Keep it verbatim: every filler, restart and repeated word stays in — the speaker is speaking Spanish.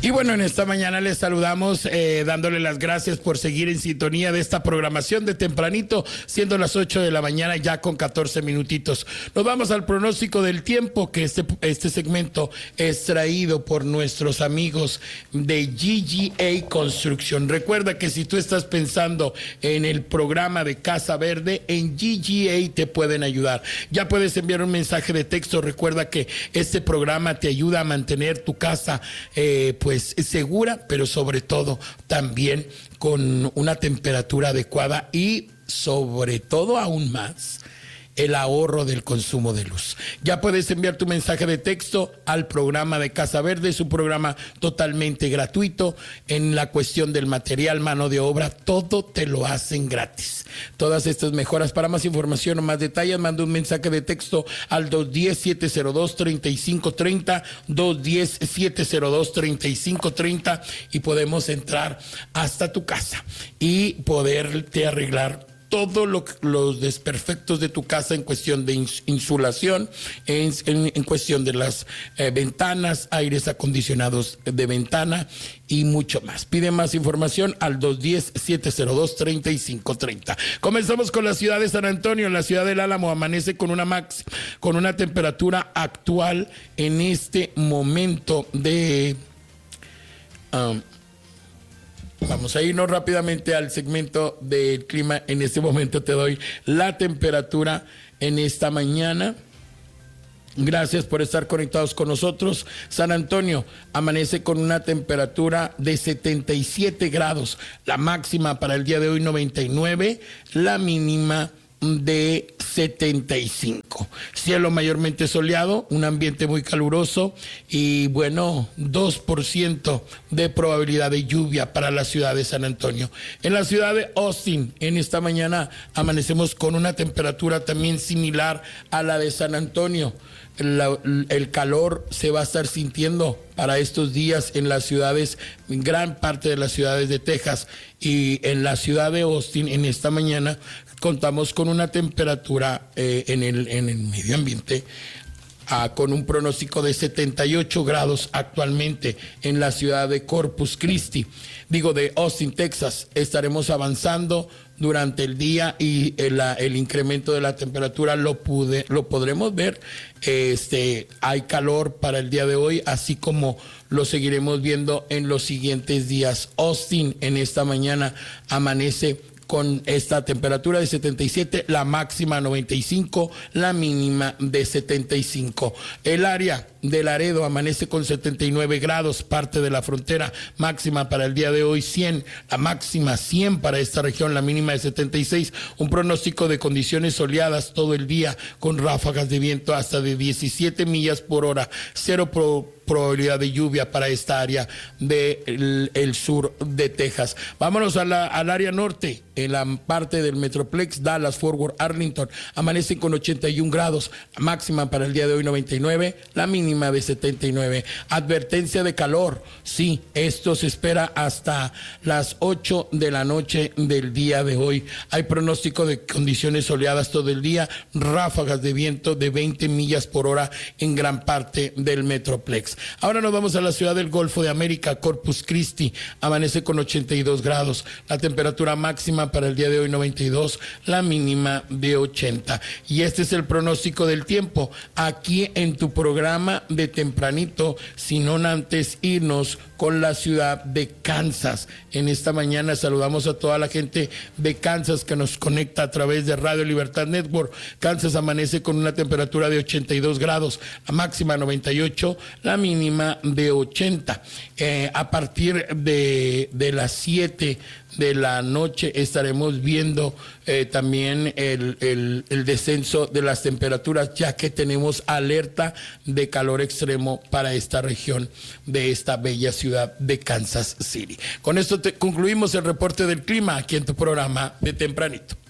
Y bueno, en esta mañana les saludamos eh, dándole las gracias por seguir en sintonía de esta programación de tempranito, siendo las ocho de la mañana ya con catorce minutitos. Nos vamos al pronóstico del tiempo, que este, este segmento es traído por nuestros amigos de G G A Construcción. Recuerda que si tú estás pensando en el programa de Casa Verde, en G G A te pueden ayudar. Ya puedes enviar un mensaje de texto. Recuerda que este programa te ayuda a mantener tu casa eh, pues segura, pero sobre todo también con una temperatura adecuada y sobre todo aún más el ahorro del consumo de luz. Ya puedes enviar tu mensaje de texto al programa de Casa Verde. Es un programa totalmente gratuito. En la cuestión del material, mano de obra, todo te lo hacen gratis. Todas estas mejoras. Para más información o más detalles, manda un mensaje de texto al dos uno cero, siete cero dos, tres cinco tres cero, dos uno cero, siete cero dos, tres cinco tres cero, y podemos entrar hasta tu casa y poderte arreglar todos lo, los desperfectos de tu casa en cuestión de ins, insulación, en, en, en cuestión de las eh, ventanas, aires acondicionados de ventana y mucho más. Pide más información al dos uno cero, siete cero dos, tres cinco tres cero. Comenzamos con la ciudad de San Antonio. La ciudad del Álamo amanece con una max, con una temperatura actual en este momento de... Um, Vamos a irnos rápidamente al segmento del clima. En este momento te doy la temperatura en esta mañana. Gracias por estar conectados con nosotros. San Antonio amanece con una temperatura de setenta y siete grados. La máxima para el día de hoy noventa y nueve, la mínima de setenta y cinco. Cielo mayormente soleado, un ambiente muy caluroso y bueno, dos por ciento de probabilidad de lluvia para la ciudad de San Antonio. En la ciudad de Austin, en esta mañana amanecemos con una temperatura también similar a la de San Antonio. La, el calor se va a estar sintiendo para estos días en las ciudades, en gran parte de las ciudades de Texas, y en la ciudad de Austin en esta mañana contamos con una temperatura eh, en, el, en el medio ambiente ah, con un pronóstico de setenta y ocho grados actualmente en la ciudad de Corpus Christi, digo de Austin, Texas. Estaremos avanzando durante el día y el, el incremento de la temperatura lo pude, lo podremos ver. Este, hay calor para el día de hoy, así como lo seguiremos viendo en los siguientes días. Austin en esta mañana amanece con esta temperatura de setenta y siete, la máxima noventa y cinco, la mínima de setenta y cinco. El área de Laredo amanece con setenta y nueve grados, parte de la frontera, máxima para el día de hoy cien, la máxima cien para esta región, la mínima de setenta y seis. Un pronóstico de condiciones soleadas todo el día con ráfagas de viento hasta de diecisiete millas por hora, cero pro probabilidad de lluvia para esta área del el sur de Texas. Vámonos a la, al área norte, en la parte del Metroplex, Dallas, Fort Worth, Arlington, amanecen con ochenta y un grados, la máxima para el día de hoy noventa y nueve, la mínima de setenta y nueve. Advertencia de calor, sí, esto se espera hasta las ocho de la noche del día de hoy. Hay pronóstico de condiciones soleadas todo el día, ráfagas de viento de veinte millas por hora en gran parte del Metroplex. Ahora nos vamos a la ciudad del Golfo de América, Corpus Christi, amanece con ochenta y dos grados, la temperatura máxima para el día de hoy noventa y dos, la mínima de ochenta. Y este es el pronóstico del tiempo aquí en tu programa de tempranito, sin antes irnos con la ciudad de Kansas. En esta mañana saludamos a toda la gente de Kansas que nos conecta a través de Radio Libertad Network. Kansas amanece con una temperatura de ochenta y dos grados, la máxima noventa y ocho, la mínima de ochenta. Eh, a partir de, de las siete de la noche estaremos viendo eh, también el, el, el descenso de las temperaturas, ya que tenemos alerta de calor extremo para esta región de esta bella ciudad de Kansas City. Con esto te concluimos el reporte del clima aquí en tu programa de tempranito.